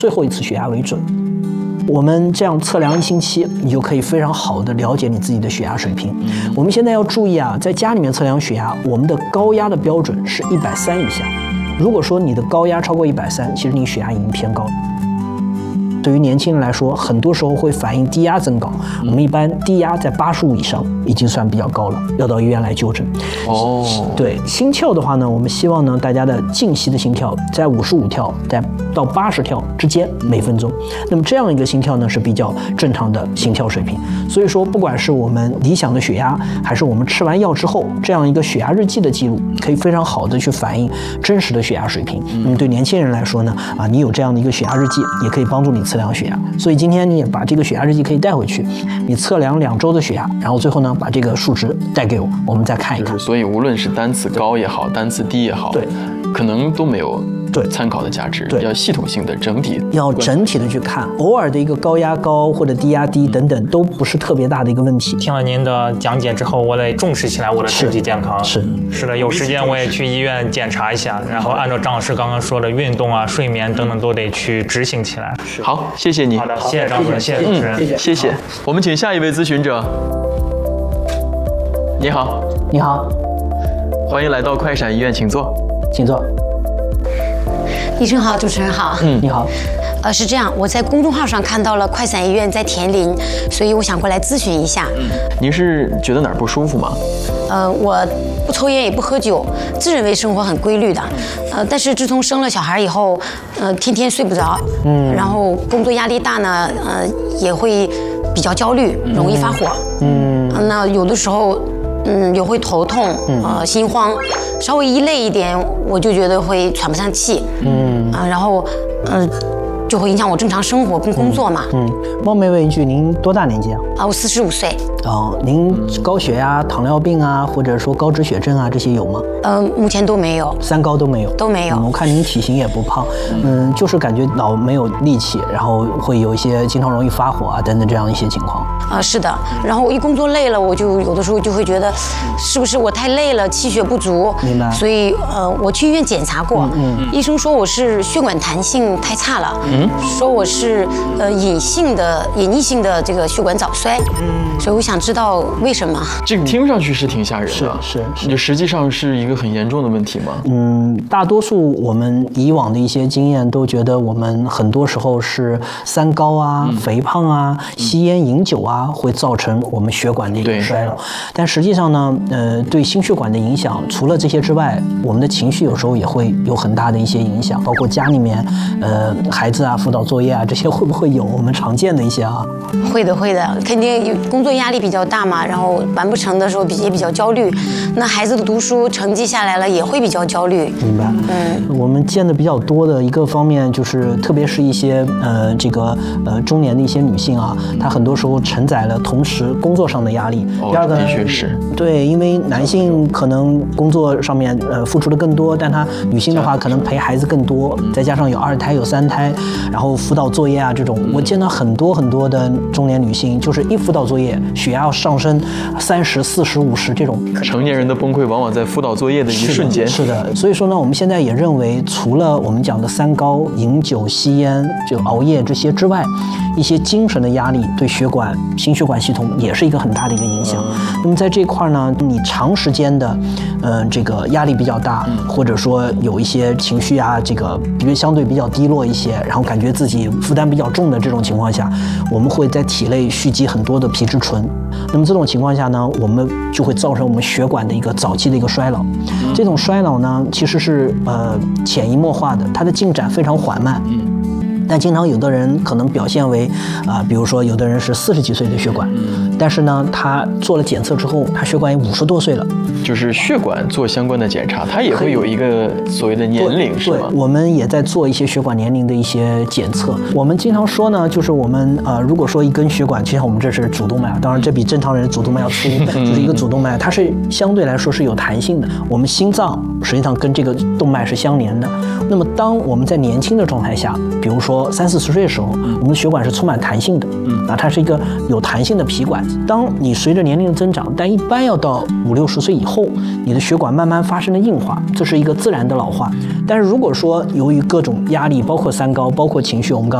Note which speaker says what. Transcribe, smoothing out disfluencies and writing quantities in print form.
Speaker 1: 最后一次血压为准。我们这样测量1星期，你就可以非常好的了解你自己的血压水平。我们现在要注意啊，在家里面测量血压，我们的高压的标准是130以下。如果说你的高压超过130，其实你血压已经偏高了。对于年轻人来说，很多时候会反映低压增高。我们一般低压在85以上已经算比较高了，要到医院来纠正。对，心跳的话呢，我们希望呢大家的静息的心跳在55跳到80跳之间每分钟。那么这样一个心跳呢是比较正常的心跳水平。所以说，不管是我们理想的血压，还是我们吃完药之后这样一个血压日记的记录，可以非常好的去反映真实的血压水平。对年轻人来说呢，你有这样的一个血压日记，也可以帮助你测量血压。所以今天你也把这个血压日记可以带回去，你测量2周的血压，然后最后呢把这个数值带给我，我们再看一看。
Speaker 2: 所以无论是单次高也好，单次低也好，
Speaker 1: 对，
Speaker 2: 可能都没有参考的价值。
Speaker 1: 对，
Speaker 2: 要系统性的整体，
Speaker 1: 要整体的去看，偶尔的一个高压高或者低压低等等都不是特别大的一个问题。
Speaker 3: 听了您的讲解之后，我得重视起来我的身体健康。
Speaker 1: 是
Speaker 3: 的，有时间我也去医院检查一下，然后按照张老师刚刚说的运动啊、睡眠等等都得去执行起来。
Speaker 2: 好，谢谢你。
Speaker 3: 好的，谢谢张主任，谢谢主持人，
Speaker 2: 谢谢。我们请下一位咨询者。你好，
Speaker 1: 你好，
Speaker 2: 欢迎来到快闪医院，请坐，
Speaker 1: 请坐。
Speaker 4: 医生好，主持人好。
Speaker 1: 你好。
Speaker 4: 是这样，我在公众号上看到了快闪医院在田林，所以我想过来咨询一下。
Speaker 2: 您是觉得哪儿不舒服吗？
Speaker 4: 我不抽烟也不喝酒，自认为生活很规律的。但是自从生了小孩以后，天天睡不着。然后工作压力大呢，也会比较焦虑，容易发火。那有的时候，也会头痛，心慌，稍微一累一点，我就觉得会喘不上气。然后，就会影响我正常生活跟工作嘛。
Speaker 1: 冒昧问一句，您多大年纪啊？
Speaker 4: 我45岁。
Speaker 1: 您高血压、糖尿病啊，或者说高脂血症啊，这些有吗？
Speaker 4: 目前都没有。
Speaker 1: 3高都没有？
Speaker 4: 都没有。
Speaker 1: 我看您体型也不胖，就是感觉脑没有力气，然后会有一些经常容易发火啊等等这样一些情况。
Speaker 4: 是的。然后我一工作累了，我就有的时候就会觉得，是不是我太累了，气血不足？
Speaker 1: 明白。
Speaker 4: 所以我去医院检查过，医生说我是血管弹性太差了，说我是隐匿性的这个血管早衰。所以我想知道为什么。
Speaker 2: 这个听上去是挺吓人的。
Speaker 1: 是。
Speaker 2: 就实际上是一个很严重的问题吗？
Speaker 1: 大多数我们以往的一些经验都觉得，我们很多时候是3高啊、肥胖啊、吸烟饮酒啊，会造成我们血管的一个衰老。但实际上呢，对心血管的影响，除了这些之外，我们的情绪有时候也会有很大的一些影响，包括家里面，孩子啊、辅导作业啊这些会不会有我们常见的一些啊？
Speaker 4: 会的，肯定有工作压力比较大嘛，然后完不成的时候也比较焦虑。那孩子的读书成绩下来了也会比较焦虑。
Speaker 1: 明白。我们见的比较多的一个方面就是，特别是一些中年的一些女性啊，她很多时候承载了同时工作上的压力。第二个
Speaker 2: 的确是。
Speaker 1: 对，因为男性可能工作上面付出的更多，但女性的话可能陪孩子更多，再加上有2胎有3胎，然后辅导作业啊这种，我见到很多的中年女性，就是一辅导作业，血压要上升30、40、50这种。
Speaker 2: 成年人的崩溃往往在辅导作业的一瞬间。
Speaker 1: 是的，所以说呢，我们现在也认为，除了我们讲的3高、饮酒、吸烟、就熬夜这些之外，一些精神的压力对心血管系统也是一个很大的一个影响。那么在这块呢，你长时间的，这个压力比较大，或者说有一些情绪啊，这个比如相对比较低落一些，然后感觉自己负担比较重的这种情况下，我们会在体内蓄积很多的皮质醇。那么这种情况下呢，我们就会造成我们血管的一个早期的一个衰老。这种衰老呢，其实是潜移默化的，它的进展非常缓慢。但经常有的人可能表现为比如说有的人是40几岁的血管，但是呢，他做了检测之后，他血管也50多岁了。
Speaker 2: 就是血管做相关的检查，它也会有一个所谓的年龄，是吗？
Speaker 1: 对，我们也在做一些血管年龄的一些检测。我们经常说呢，就是我们如果说一根血管，就像我们这是主动脉，当然这比正常人的主动脉要粗，就是一个主动脉，它是相对来说是有弹性的。我们心脏实际上跟这个动脉是相连的。那么当我们在年轻的状态下，比如说说30、40岁的时候，我们的血管是充满弹性的，它是一个有弹性的皮管子。当你随着年龄的增长，但一般要到50、60岁以后，你的血管慢慢发生了硬化，这是一个自然的老化。但是如果说由于各种压力，包括三高，包括情绪，我们刚